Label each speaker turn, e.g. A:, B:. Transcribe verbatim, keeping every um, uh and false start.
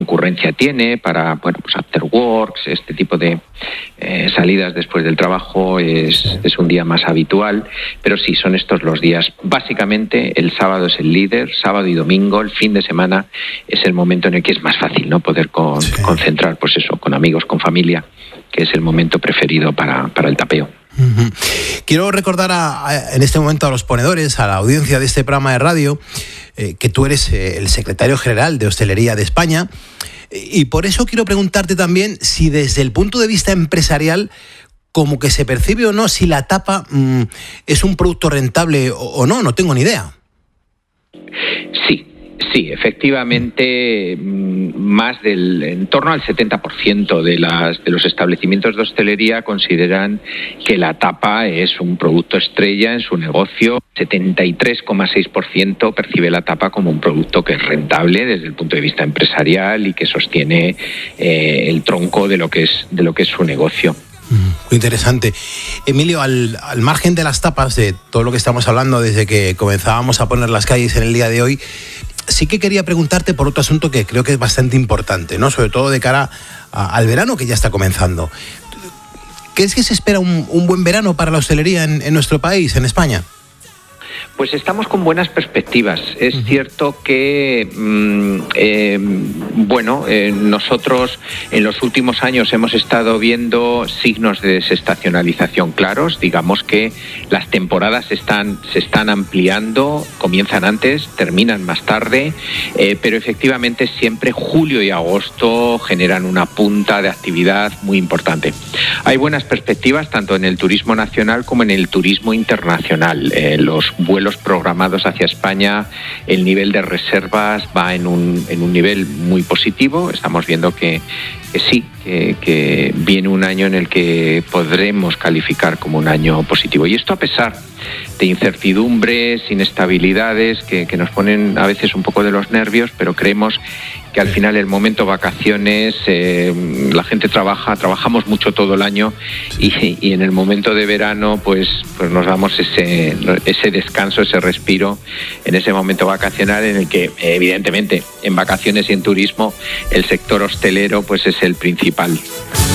A: concurrencia tiene para, bueno, pues after works, este tipo de eh, salidas después del trabajo es, es un día más habitual, pero sí, son estos los días. Básicamente el sábado es el líder, sábado y domingo, el fin de semana es el momento en el que es más fácil, ¿no? Poder con, sí. concentrar, pues eso, con amigos, con familia, que es el momento preferido para, para el tapeo.
B: Uh-huh. Quiero recordar a, a, en este momento a los ponedores, a la audiencia de este programa de radio, eh, que tú eres eh, el secretario general de Hostelería de España, y por eso quiero preguntarte también si desde el punto de vista empresarial, como que se percibe o no, si la tapa mmm, es un producto rentable o, o no, no tengo ni idea.
A: Sí. Sí, efectivamente, más del, en torno al setenta por ciento de, las, de los establecimientos de hostelería consideran que la tapa es un producto estrella en su negocio. setenta y tres coma seis por ciento percibe la tapa como un producto que es rentable desde el punto de vista empresarial y que sostiene eh, el tronco de lo que es, de lo que es su negocio.
B: Muy interesante. Emilio, al, al margen de las tapas, de todo lo que estamos hablando desde que comenzábamos a poner las calles en el día de hoy, sí que quería preguntarte por otro asunto que creo que es bastante importante, ¿no? Sobre todo de cara a, al verano que ya está comenzando. ¿Qué es que se espera un, un buen verano para la hostelería en, en nuestro país, en España?
A: Pues estamos con buenas perspectivas. Es uh-huh. cierto que, mmm, eh, bueno, eh, nosotros en los últimos años hemos estado viendo signos de desestacionalización claros. Digamos que las temporadas están, se están ampliando, comienzan antes, terminan más tarde, eh, pero efectivamente siempre julio y agosto generan una punta de actividad muy importante. Hay buenas perspectivas tanto en el turismo nacional como en el turismo internacional. Eh, los vuelos programados hacia España, el nivel de reservas va en un, en un nivel muy positivo. Estamos viendo que, que sí, que, que viene un año en el que podremos calificar como un año positivo. Y esto a pesar de incertidumbres, inestabilidades que, que nos ponen a veces un poco de los nervios, pero creemos que al final el momento vacaciones, eh, la gente trabaja, trabajamos mucho todo el año y, y en el momento de verano pues, pues nos damos ese, ese descanso, ese respiro en ese momento vacacional en el que evidentemente en vacaciones y en turismo el sector hostelero pues es el principal.